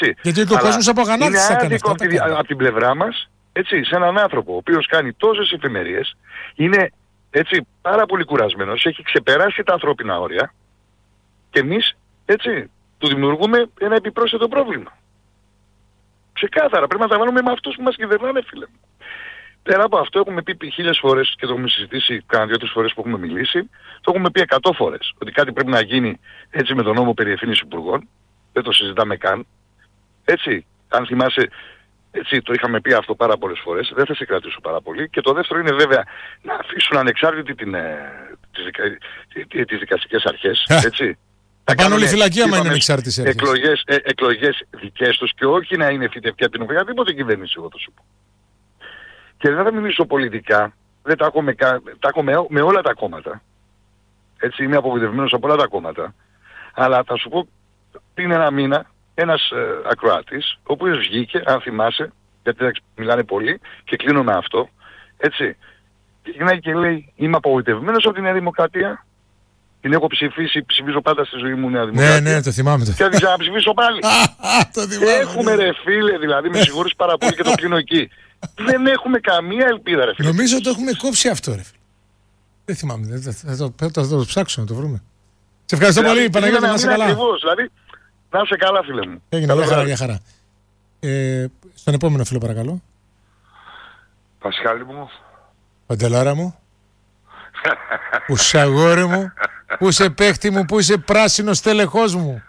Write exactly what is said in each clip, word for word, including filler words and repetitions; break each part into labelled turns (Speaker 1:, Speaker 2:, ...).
Speaker 1: Γιατί το κόσμος από αγανάκτηση
Speaker 2: είναι άδικο από, από την πλευρά μας, έτσι, σε έναν άνθρωπο ο οποίος κάνει τόσες εφημερίες, είναι έτσι πάρα πολύ κουρασμένος, έχει ξεπεράσει τα ανθρώπινα όρια και εμείς έτσι του δημιουργούμε ένα επιπρόσθετο πρόβλημα. Ξεκάθαρα πρέπει να τα βάλουμε με αυτούς που μας κυβερνάνε, φίλε μου. Πέρα από αυτό έχουμε πει χίλιες φορές και το έχουμε συζητήσει κάνα δύο-τρεις φορές που έχουμε μιλήσει, το έχουμε πει εκατό φορές, ότι κάτι πρέπει να γίνει έτσι με τον νόμο περί ευθύνης υπουργών, δεν το συζητάμε καν. Έτσι, αν θυμάσαι, έτσι το είχαμε πει αυτό πάρα πολλές φορές, δεν θα σε κρατήσω πάρα πολύ. Και το δεύτερο είναι βέβαια να αφήσουν ανεξάρτητη την, ε, τις, δικα, τις, τις δικαστικές αρχές, έτσι.
Speaker 1: Θα πάνε όλοι φυλακή άμα είναι ανεξάρτητες αρχές.
Speaker 2: Εκλογές, ε, εκλογές δικές τους και όχι να είναι φυτευκή από την οποιαδήποτε κυβέρνηση, εγώ το σου πω. Και δεν θα μιλήσω πολιτικά, δεν τα έχω, με, τα έχω με, με όλα τα κόμματα. Έτσι, είμαι απογοητευμένος από όλα τα κόμματα. Αλλά θα σου πω πριν ένα μήνα, ένας ε, ακροάτης, ο οποίος βγήκε, αν θυμάσαι, γιατί μιλάνε πολύ και κλείνω με αυτό, έτσι, και γυρνάει και λέει, είμαι απογοητευμένος από τη Νέα Δημοκρατία, την έχω ψηφίσει, ψηφίζω πάντα στη ζωή μου Νέα Δημοκρατία.
Speaker 1: Ναι, ναι, το θυμάμαι. Το.
Speaker 2: Και άρχισα να ψηφίσω πάλι.
Speaker 1: το θυμάμαι,
Speaker 2: έχουμε ρε φίλε, δηλαδή, με συγχωρείς πάρα πολύ και το κλείνω εκεί. Δεν έχουμε καμία ελπίδα, ρε φίλε.
Speaker 1: Νομίζω ότι το έχουμε κόψει αυτό, ρε φίλε. Δεν θυμάμαι, θα, θα, θα, θα, θα το ψάξω να το βρούμε. Σε ευχαριστώ δηλαδή, πολύ, Παναγιώτη, να είσαι καλά.
Speaker 2: Ακριβώς, δηλαδή, να είσαι καλά, φίλε μου.
Speaker 1: Έγινε, όλα χαρά, για χαρά. Ε, στον επόμενο φίλο, παρακαλώ.
Speaker 3: Πασχάλη μου.
Speaker 1: Παντελάρα μου. Που είσαι αγόρι μου, που είσαι παίχτη μου, που είσαι πράσινος τέλεχός μου.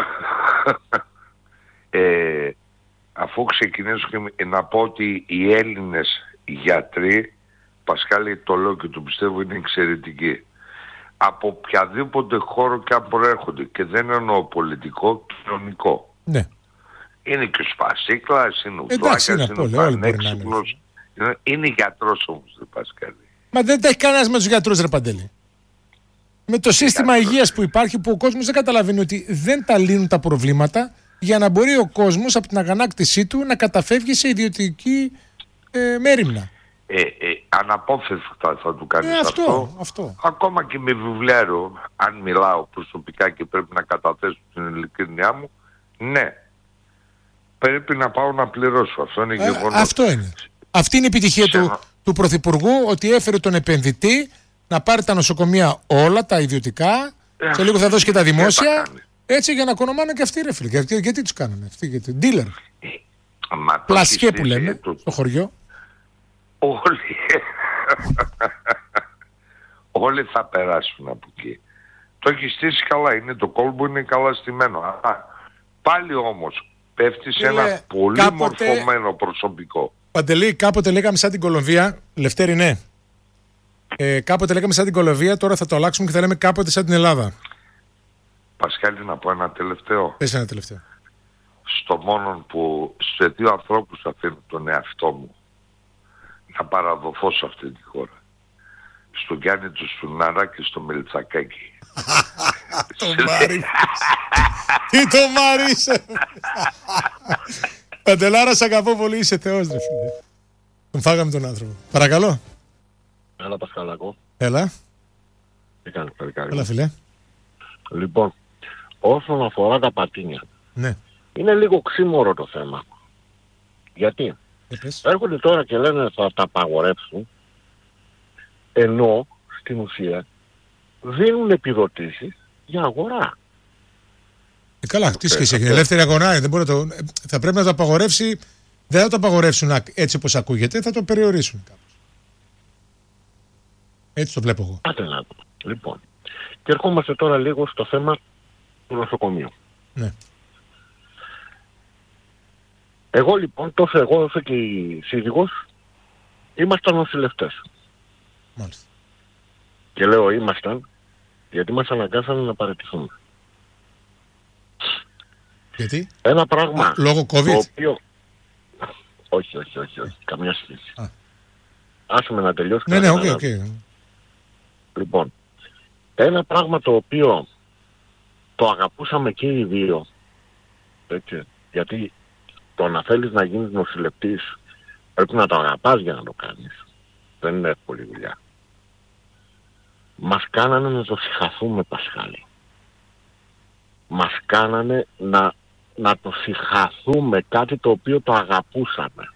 Speaker 3: ε, αφού ξεκινήσω και να πω ότι οι Έλληνες γιατροί, Πασχάλη, το λέω και το πιστεύω, είναι εξαιρετικοί. Από οποιαδήποτε χώρο και αν προέρχονται, και δεν εννοώ πολιτικό, κοινωνικό.
Speaker 1: Ναι.
Speaker 3: Είναι και ο Σπασίκλας, είναι ο Δουάκας, είναι ο Πανέξυπνος. Είναι, είναι γιατρός όμως, δεν Πασχάλη.
Speaker 1: Μα δεν τα έχει κανένας με τους γιατρούς, ρε Παντέλη. Με το σύστημα υγείας που υπάρχει, που ο κόσμος δεν καταλαβαίνει ότι δεν τα λύνουν τα προβλήματα, για να μπορεί ο κόσμος από την αγανάκτησή του να καταφεύγει σε ιδιωτική ε, μέριμνα.
Speaker 3: Ε, ε, αναπόφευκτα θα του κάνεις
Speaker 1: ε, αυτό,
Speaker 3: αυτό.
Speaker 1: αυτό.
Speaker 3: Ακόμα και με βιβλιάριο, αν μιλάω προσωπικά και πρέπει να καταθέσω την ειλικρίνειά μου, ναι, πρέπει να πάω να πληρώσω. Αυτό είναι
Speaker 1: ε,
Speaker 3: γεγονός.
Speaker 1: Αυτό είναι. Αυτή είναι η επιτυχία Σε... του, του Πρωθυπουργού, ότι έφερε τον επενδυτή να πάρει τα νοσοκομεία όλα, τα ιδιωτικά, ε, σε λίγο θα δώσει και τα δημόσια, έτσι για να κονομάνε και αυτοί, ρε φίλε. Γιατί, γιατί τους κάνανε αυτοί, γιατί dealer.
Speaker 3: Ε,
Speaker 1: Πλασιέ που λέμε, το... στο χωριό.
Speaker 3: Όλοι, όλοι θα περάσουν από εκεί. Το έχει στήσει καλά, είναι το κόλμπο, είναι καλά στημένο. Α, πάλι όμως πέφτει σε ένα ε, πολύ κάποτε... μορφωμένο προσωπικό.
Speaker 1: Παντελή, κάποτε λέγαμε σαν την Κολομβία, Λευτέρη, ναι. Ε, κάποτε λέγαμε σαν την Κολομβία, τώρα θα το αλλάξουμε και θα λέμε κάποτε σαν την Ελλάδα.
Speaker 3: Πασχάλη, να πω ένα τελευταίο.
Speaker 1: Πες ένα τελευταίο.
Speaker 3: Στο μόνο που σε δύο ανθρώπους αφήνω τον εαυτό μου να παραδοθώ σε αυτή τη χώρα. Στον Γιάννη του Στουνάρα και στο Μελτσακάκι.
Speaker 1: Το μάρι. Τι το μάρισε. Παντελάρα, σ' αγαπώ πολύ, είσαι θεός, ρε φίλε. Τον φάγαμε τον άνθρωπο. Παρακαλώ.
Speaker 4: Έλα, Πασχαλάκο.
Speaker 1: Έλα.
Speaker 4: Τι κάνεις, παιδικάρι.
Speaker 1: Έλα, φίλε.
Speaker 4: Λοιπόν, όσον αφορά τα πατίνια,
Speaker 1: ναι,
Speaker 4: είναι λίγο ξύμορο το θέμα. Γιατί
Speaker 1: Έπες.
Speaker 4: έρχονται τώρα και λένε θα τα απαγορεύσουν, ενώ στην ουσία δίνουν επιδοτήσεις για αγορά.
Speaker 1: Ε, καλά, τι σχέση έχει, ελεύθερη αγορά, δεν μπορεί το... θα πρέπει να το απαγορεύσει, δεν θα το απαγορεύσουν έτσι όπως ακούγεται, θα το περιορίσουν κάπως. Έτσι το βλέπω εγώ.
Speaker 4: Άτε να το. Λοιπόν, και ερχόμαστε τώρα λίγο στο θέμα του νοσοκομείου.
Speaker 1: Ναι.
Speaker 4: Εγώ λοιπόν, τόσο εγώ όσο και η σύζυγος, ήμασταν νοσηλευτές.
Speaker 1: Μάλιστα.
Speaker 4: Και λέω ήμασταν, γιατί μας αναγκάσανε να παραιτηθούμε.
Speaker 1: Γιατί?
Speaker 4: Ένα πράγμα...
Speaker 1: Α, λόγω COVID?
Speaker 4: Το οποίο... Όχι, όχι, όχι, όχι, καμία σχέση. Α. Άσε με να τελειώσει.
Speaker 1: Ναι, ναι, οκ, οκ.
Speaker 4: Λοιπόν, ένα πράγμα το οποίο το αγαπούσαμε και οι δύο, έτσι, γιατί το να θέλεις να γίνεις νοσηλευτής πρέπει να το αγαπάς για να το κάνεις. Δεν είναι εύκολη δουλειά. Μας κάνανε να το συγχαθούμε, Πασχάλη. Μας κάνανε να να το συγχαθούμε κάτι το οποίο το αγαπούσαμε.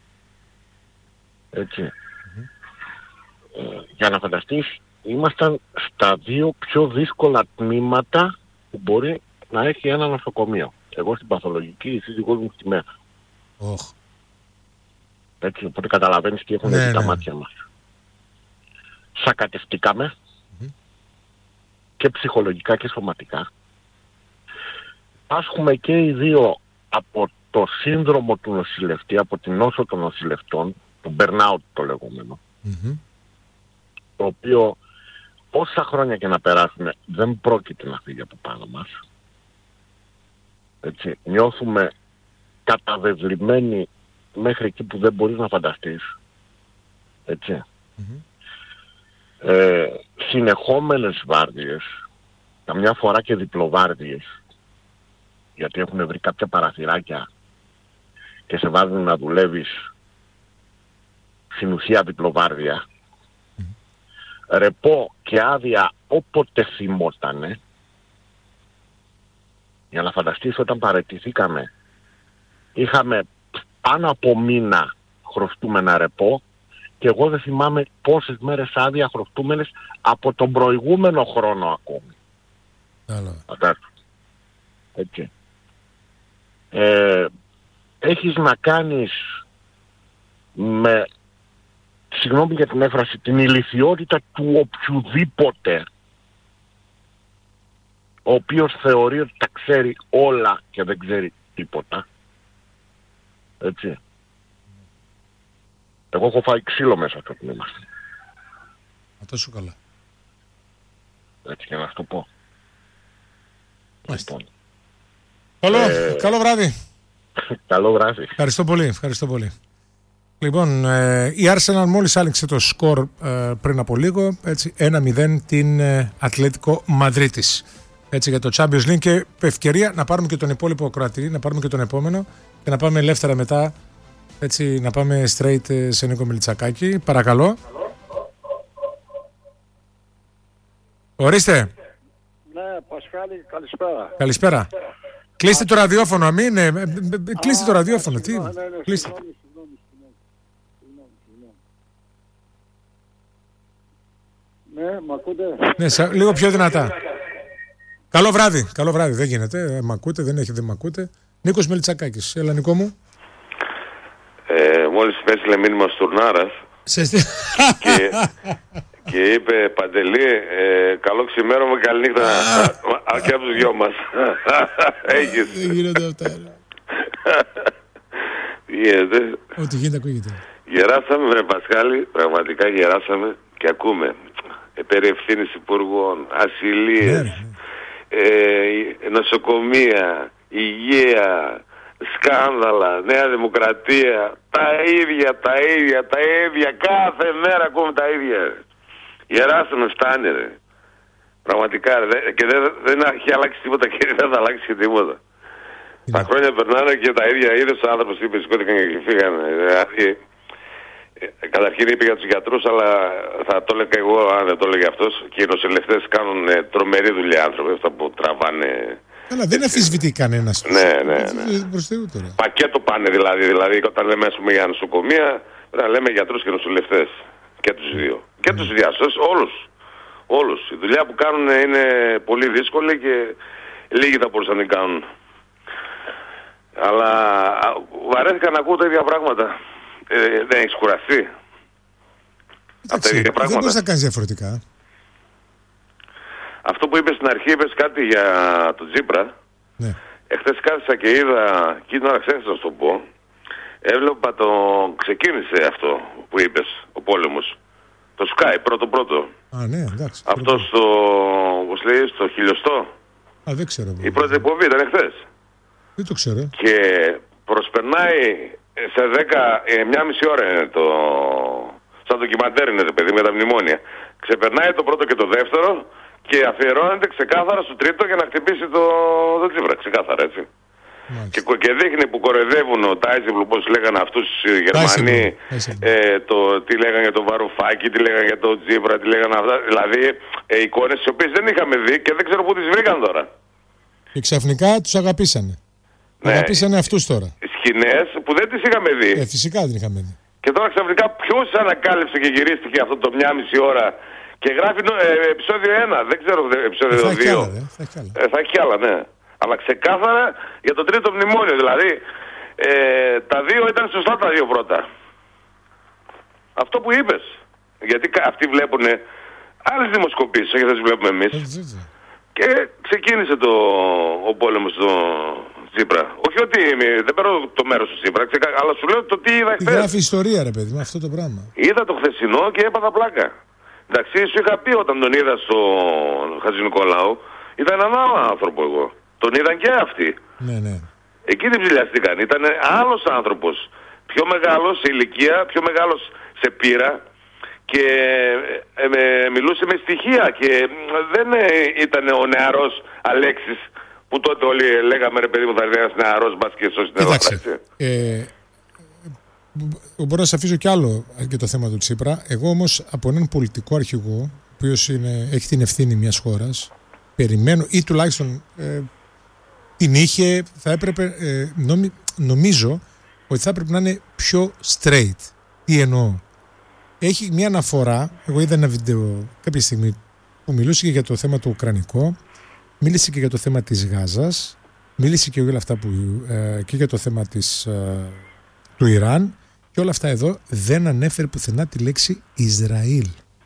Speaker 4: Έτσι. Mm-hmm. Ε, για να φανταστείς, ήμασταν στα δύο πιο δύσκολα τμήματα που μπορεί να έχει ένα νοσοκομείο. Εγώ στην παθολογική, η σύζυγός μου στη ΜΕΘ.
Speaker 1: Oh.
Speaker 4: Έτσι, οπότε καταλαβαίνεις τι έχουν
Speaker 1: ναι,
Speaker 4: δει
Speaker 1: ναι.
Speaker 4: τα μάτια μας. Σακατευτήκαμε mm-hmm. και ψυχολογικά και σωματικά. Πάσχουμε και οι δύο από το σύνδρομο του νοσηλευτή, από την νόσο των νοσηλευτών, το burnout το λεγόμενο,
Speaker 1: mm-hmm.
Speaker 4: το οποίο όσα χρόνια και να περάσουμε δεν πρόκειται να φύγει από πάνω μας. Έτσι, νιώθουμε καταβεβλημένοι μέχρι εκεί που δεν μπορείς να φανταστείς. Έτσι. Mm-hmm. Ε, συνεχόμενες βάρδιες, καμιά φορά και διπλοβάρδιες, γιατί έχουν βρει κάποια παραθυράκια και σε βάζουν να δουλεύεις στην ουσία διπλοβάρδια. Mm. Ρεπό και άδεια όποτε θυμότανε. Για να φανταστείς, όταν παραιτηθήκαμε είχαμε πάνω από μήνα χρωστούμενα ρεπό και εγώ δεν θυμάμαι πόσες μέρες άδεια χρωστούμενες από τον προηγούμενο χρόνο ακόμη.
Speaker 1: Άρα.
Speaker 4: Έτσι. Ε, έχεις να κάνεις με, συγγνώμη για την έκφραση, την ηλιθιότητα του οποιουδήποτε ο οποίος θεωρεί ότι τα ξέρει όλα και δεν ξέρει τίποτα. Έτσι. Εγώ έχω φάει ξύλο μέσα από το είμαστε.
Speaker 1: Α, τόσο καλά.
Speaker 4: Έτσι, για να σου το πω.
Speaker 1: Λοιπόν. Καλό, ε... καλό βράδυ.
Speaker 4: Καλό βράδυ.
Speaker 1: Ευχαριστώ πολύ, ευχαριστώ πολύ. Λοιπόν, ε, η Arsenal μόλις άνοιξε το σκορ ε, πριν από λίγο, έτσι, ένα μηδέν την ε, Ατλέτικο Μαδρίτης. Έτσι, για το Champions League και ευκαιρία να πάρουμε και τον υπόλοιπο Κροατή, να πάρουμε και τον επόμενο και να πάμε ελεύθερα μετά, έτσι, να πάμε straight σε Νίκο Μιλτσακάκη. Παρακαλώ. Ορίστε.
Speaker 5: Ναι, Πασχάλη, καλησπέρα.
Speaker 1: Καλησπέρα. Κλείστε το ραδιόφωνο, αμήν. Κλείστε το ραδιόφωνο. Τι, κλείστε.
Speaker 5: Ναι, μ' ακούτε?
Speaker 1: Ναι, σα, λίγο πιο δυνατά. Καλό βράδυ, καλό βράδυ, δεν γίνεται, ε, μ' ακούτε, δεν έχει, δεν μ' ακούτε. Νίκος Μελιτσακάκης, έλα Νικό μου.
Speaker 6: Ε, μόλις με έστειλε μήνυμα Στουρνάρας
Speaker 1: Σε...
Speaker 6: και, και είπε Παντελή, ε, καλό ξημέρωμα, καλή νύχτα και από τους δυο μας. Έχεις.
Speaker 1: Δεν γίνονται αυτά.
Speaker 6: Τι γίνεται?
Speaker 1: Ό,τι γίνεται ακούγεται.
Speaker 6: Γεράσαμε με Πασχάλη, πραγματικά γεράσαμε και ακούμε. Ε, περί ευθύνης υπουργών, ασυλίες, ναι, ε, νοσοκομεία, υγεία, σκάνδαλα, Νέα Δημοκρατία, τα ίδια, τα ίδια, τα ίδια, κάθε μέρα ακούμε τα ίδια. Γεράσαμε, φτάνει ρε. Πραγματικά ρε. Και δεν, δεν έχει αλλάξει τίποτα και δεν θα αλλάξει και τίποτα. Είναι. Τα χρόνια περνάνε και τα ίδια, είδες ο άνθρωπος είπε, σηκώθηκαν και φύγανε. Δηλαδή, ε, καταρχήν είπε για τους γιατρούς, αλλά θα το έλεγα εγώ αν δεν το έλεγε αυτός. Και οι νοσηλευτές κάνουν ε, τρομερή δουλειά άνθρωποι, αυτά που τραβάνε.
Speaker 1: Αλλά δεν αφισβητεί κανένας.
Speaker 6: Ναι, ναι, ναι. Πακέτο πάνε δηλαδή. Δηλαδή, όταν λέμε πούμε, για νοσοκομεία, πρέπει να λέμε γιατρούς και νοσηλευτές. Και τους δύο. Mm. Και τους διάσωσες, όλους. Όλους. Η δουλειά που κάνουν είναι πολύ δύσκολη και λίγοι θα μπορούσαν να την κάνουν. Αλλά βαρέθηκα να ακούω τα ίδια πράγματα. Ε, δεν έχεις κουραστεί?
Speaker 1: Από τα ίδια πράγματα. Δεν μπορείς να κάνεις διαφορετικά.
Speaker 6: Αυτό που είπες στην αρχή, είπες κάτι για τον Τσίπρα.
Speaker 1: Ναι.
Speaker 6: Εχθές κάθισα και είδα, και την ώρα ξέχασα να σου το πω, έβλεπα το, ξεκίνησε αυτό που είπες, ο πόλεμος. Το Sky, πρώτο-πρώτο.
Speaker 1: Α, ναι, εντάξει.
Speaker 6: Αυτό στο, πώς λέει, στο χιλιοστό.
Speaker 1: Α, δεν ξέρω.
Speaker 6: Η πρώτη εκπομπή ήταν εχθές.
Speaker 1: Δεν το ξέρω.
Speaker 6: Και προσπερνάει σε δέκα, ε, μια μισή ώρα είναι το, σαν ντοκιμαντέρ είναι το παιδί με τα μνημόνια. Ξεπερνάει το πρώτο και το δεύτερο και αφιερώνεται ξεκάθαρα στο τρίτο για να χτυπήσει το, το Τσίπρα, ξεκάθαρα έτσι. Και, και δείχνει που κοροϊδεύουν ο Τάισεμπλου, πώς λέγανε αυτούς οι Γερμανοί, ε, το, τι λέγανε για τον Βαρουφάκη, τι λέγανε για τον Τσίπρα, τι λέγανε αυτά. Δηλαδή ε, εικόνες τις οποίες δεν είχαμε δει και δεν ξέρω πού τις βρήκαν τώρα.
Speaker 1: Και ξαφνικά τους αγαπήσανε.
Speaker 6: Ναι.
Speaker 1: Να πεις εαυτούς τώρα.
Speaker 6: Σκηνές που δεν τις είχαμε δει.
Speaker 1: Ε, φυσικά δεν είχαμε δει.
Speaker 6: Και τώρα ξαφνικά ποιος ανακάλυψε και γυρίστηκε αυτό το μια μισή ώρα και γράφει ε, επεισόδιο ένα. Δεν ξέρω, επεισόδιο
Speaker 1: ε,
Speaker 6: δύο.
Speaker 1: Ε, θα έχει άλλα.
Speaker 6: Ε, θα έχει άλλα, ναι. Αλλά ξεκάθαρα για το τρίτο μνημόνιο. Δηλαδή, ε, τα δύο ήταν σωστά τα δύο πρώτα. Αυτό που είπες. Γιατί αυτοί βλέπουν άλλες δημοσκοπήσεις, όχι αυτές που βλέπουμε εμείς.
Speaker 1: Ε,
Speaker 6: και ξεκίνησε το, ο πόλεμος στο Τσίπρα. Όχι ότι δεν παίρνω το μέρος του Τσίπρα, ξεκα... αλλά σου λέω το τι είδα χθες.
Speaker 1: Γράφει ιστορία, ρε παιδί, με αυτό το πράγμα.
Speaker 6: Είδα το χθεσινό και έπαθα πλάκα. Εντάξει, σου είχα πει όταν τον είδα στο Χατζηνικολάου, ήταν έναν άλλο άνθρωπο εγώ. Τον είδαν και αυτοί.
Speaker 1: Ναι, ναι.
Speaker 6: Εκεί δεν ψηλιαστήκαν. Ήταν άλλος άνθρωπος. Πιο μεγάλος σε ηλικία, πιο μεγάλος σε πείρα. Και ε, ε, μιλούσε με στοιχεία και δεν ε, ήταν ο νεαρός Αλέξης που τότε όλοι λέγαμε ρε παιδί μου θα είναι ένας νεαρός μπας και σώσει την Ελλάδα.
Speaker 1: Ε, μπορώ να σε αφήσω κι άλλο για το θέμα του Τσίπρα. Εγώ όμως από έναν πολιτικό αρχηγό, ο οποίος είναι, έχει την ευθύνη μιας χώρας, περιμένω ή τουλάχιστον ε, την είχε, θα έπρεπε, ε, νομι, νομίζω ότι θα έπρεπε να είναι πιο straight. Τι εννοώ? Έχει μια αναφορά, εγώ είδα ένα βίντεο κάποια στιγμή που μιλούσε και για το θέμα το ουκρανικό, μίλησε και για το θέμα της Γάζας, μίλησε και για όλα αυτά που, ε, και για το θέμα της, ε, του Ιράν και όλα αυτά εδώ δεν ανέφερε πουθενά τη λέξη Ισραήλ.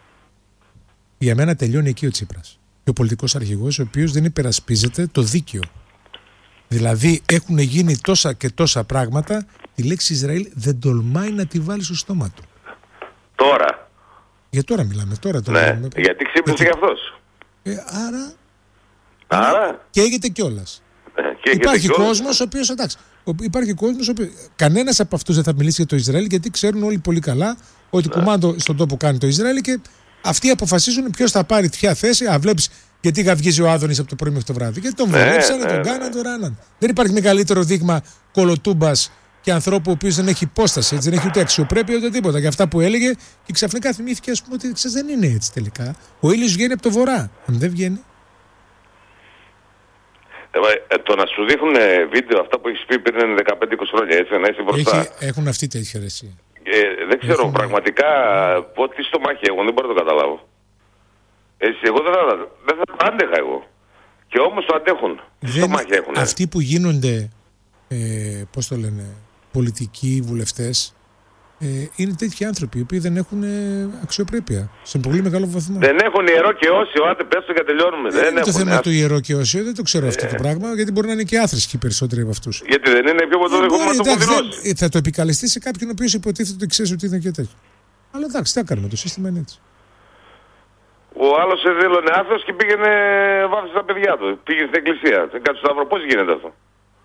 Speaker 1: Για μένα τελειώνει εκεί ο Τσίπρας. Και ο πολιτικός αρχηγός ο οποίος δεν υπερασπίζεται το δίκαιο. Δηλαδή έχουν γίνει τόσα και τόσα πράγματα, τη λέξη Ισραήλ δεν τολμάει να τη βάλει στο στόμα του.
Speaker 6: Τώρα.
Speaker 1: Για τώρα μιλάμε, τώρα. τώρα
Speaker 6: ναι,
Speaker 1: μιλάμε.
Speaker 6: γιατί ξύπνησε και αυτός.
Speaker 1: Ε, άρα...
Speaker 6: Άρα...
Speaker 1: Καίγεται κιόλας.
Speaker 6: Ε,
Speaker 1: υπάρχει κόσμος ο οποίος, εντάξει, υπάρχει κόσμος ο οποίος, κανένας από αυτούς δεν θα μιλήσει για το Ισραήλ γιατί ξέρουν όλοι πολύ καλά ότι ναι. κουμάντο στον τόπο κάνει το Ισραήλ και αυτοί αποφασίζουν ποιος θα πάρει ποια θέση. Α, βλέπεις γιατί γαυγίζει ο Άδωνης από το πρωί μέχρι το βράδυ. Γιατί τον βολέψανε, ναι, τον ναι, κάναν, τον ράναν. Δεν υπάρχει μεγαλύτερο δείγμα κολοτούμπας και ανθρώπου ο οποίος δεν έχει υπόσταση, έτσι, δεν έχει ούτε αξιοπρέπεια ούτε τίποτα. Για αυτά που έλεγε και ξαφνικά θυμήθηκε, ας πούμε, ότι ξέρεις, δεν είναι έτσι τελικά. Ο ήλιος βγαίνει από το βορρά. Αν δεν βγαίνει.
Speaker 6: Ε, το να σου δείχνουν βίντεο αυτά που έχεις πει πριν δεκαπέντε είκοσι χρόνια, έτσι, να είσαι μπροστά.
Speaker 1: Έχει, έχουν αυτή τέτοια αιρεσία.
Speaker 6: Ε, δεν ξέρω, έχουν... πραγματικά τι στο μάχη έχουν, δεν μπορώ να το καταλάβω. Έτσι, εγώ δεν θα, δεν θα το άντεχα εγώ. Και όμως το αντέχουν. Τι στο μάχη έχουν.
Speaker 1: Αυτοί που γίνονται, ε, πώς το λένε, πολιτικοί βουλευτές, ε, είναι τέτοιοι άνθρωποι οι οποίοι δεν έχουν ε, αξιοπρέπεια σε πολύ μεγάλο βαθμό.
Speaker 6: Δεν έχουν ιερό και όσιο, άντε πες το και τελειώνουμε.
Speaker 1: Δεν
Speaker 6: δεν
Speaker 1: είναι
Speaker 6: έχουν,
Speaker 1: το θέμα
Speaker 6: α...
Speaker 1: του ιερό και όσιο, δεν το ξέρω
Speaker 6: ε...
Speaker 1: αυτό το πράγμα, γιατί μπορεί να είναι και άθρησκοι περισσότεροι από αυτούς.
Speaker 6: Γιατί δεν είναι πιο ποτέ έχουμε να το αποδηλώσει.
Speaker 1: Θα το επικαλεστεί σε κάποιον ο οποίος υποτίθεται ότι ξέρει ότι είναι και τέτοιο. Αλλά εντάξει, τι θα κάνουμε, το σύστημα είναι έτσι.
Speaker 6: Ο άλλος δήλωνε άθρος και πήγαινε βάφησε τα παιδιά του. Πήγε στην εκκλησία. Κάτσε στο Σταύρο, πώς γίνεται αυτό?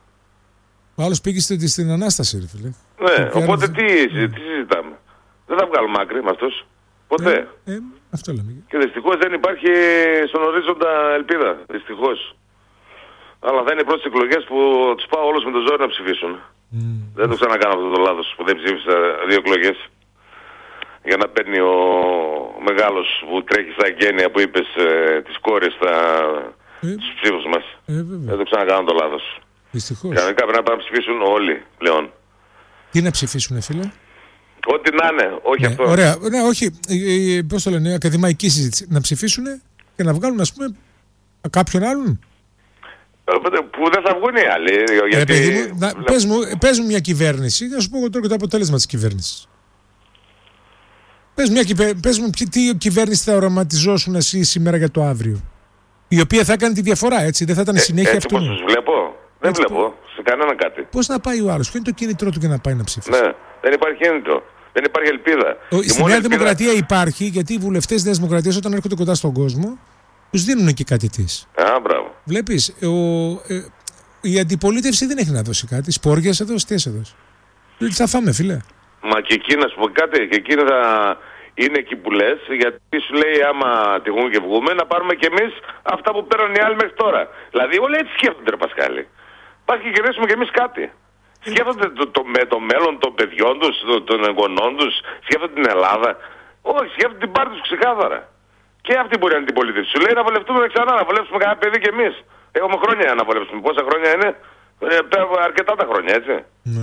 Speaker 1: Ο άλλος πήγε στην Ανάσταση, ρε φίλε.
Speaker 6: Ναι, οπότε τι, τι συζητάμε? Δεν θα βγάλουμε άκρη με αυτός. Ποτέ.
Speaker 1: Ε, ε, αυτό λέμε.
Speaker 6: Και δυστυχώς δεν υπάρχει στον ορίζοντα ελπίδα. Δυστυχώς. Αλλά θα είναι οι πρώτες εκλογές που τους πάω όλους με το ζόρι να ψηφίσουν. Mm. Δεν το ξανακάνω αυτό το λάθος που δεν ψήφισα δύο εκλογές. Για να παίρνει ο μεγάλος που τρέχει στα εγγένεια που είπες ε, τις κόρες στα... ε, στους ψήφους μας. Ε, δεν το ξανακάνω το λάθος.
Speaker 1: Δυστυχώς.
Speaker 6: Κανονικά πρέπει να πάνε να ψηφίσουν όλοι πλέον.
Speaker 1: Τι να ψηφίσουνε, φίλε?
Speaker 6: Ό,τι να είναι, όχι
Speaker 1: ναι,
Speaker 6: αυτό.
Speaker 1: Ωραία, ναι, όχι, ε, ε, πώς το λένε, ακαδημαϊκή συζήτηση. Να ψηφίσουνε και να βγάλουν, ας πούμε, κάποιον άλλον.
Speaker 6: Ε, που δεν θα βγουν οι άλλοι. Γιατί...
Speaker 1: Ε, παιδί μου, να, πες, μου, πες μου μια κυβέρνηση, να σου πω εγώ τώρα και το αποτέλεσμα της κυβέρνησης. Πες, μια, πες μου τι κυβέρνηση θα οραματιζόσουν εσύ σήμερα για το αύριο. Η οποία θα έκανε τη διαφορά, έτσι, δεν θα ήταν συνέχεια
Speaker 6: ε,
Speaker 1: αυτού.
Speaker 6: Έτσι όπως τους βλέπω, δεν έτσι, βλέπω σε κανένα κάτι.
Speaker 1: Πώς να πάει ο άλλος, ποιο είναι το κίνητρό του για να πάει να ψηφίσει?
Speaker 6: Ναι, δεν υπάρχει κίνητρο, δεν υπάρχει ελπίδα.
Speaker 1: Ο, στη Νέα ελπίδα... Δημοκρατία υπάρχει, γιατί οι βουλευτές της Νέας Δημοκρατίας όταν έρχονται κοντά στον κόσμο, τους δίνουν και κάτι της.
Speaker 6: Α, μπράβο.
Speaker 1: Βλέπεις, ο, ε, η αντιπολίτευση δεν έχει να δώσει κάτι. Σπόργιας εδώ, τι σε δώσει? Τι θα φάμε, φίλε?
Speaker 6: Μα και εκεί να σου πω κάτι, και εκεί θα... είναι εκεί που λες, γιατί σου λέει άμα τυχούμε και βγούμε να πάρουμε κι εμείς αυτά που παίρνουν οι άλλοι μέχρι τώρα. Δηλαδή όλοι έτσι σκέφτονται, ρε Πασχάλη. Πας και κερδίσουμε κι εμείς κάτι. Σκέφτονται το, το, με το μέλλον των παιδιών τους, το, των εγγονών τους, σκέφτονται την Ελλάδα. Όχι, σκέφτονται την πάρτη τους ξεκάθαρα. Και αυτή μπορεί να είναι την πολίτευση. Σου λέει να βολευτούμε ξανά, να βολεύσουμε κανένα παιδί κι εμείς. Έχουμε χρόνια να βολεύσουμε. Πόσα χρόνια είναι? Ε, αρκετά τα χρόνια, έτσι.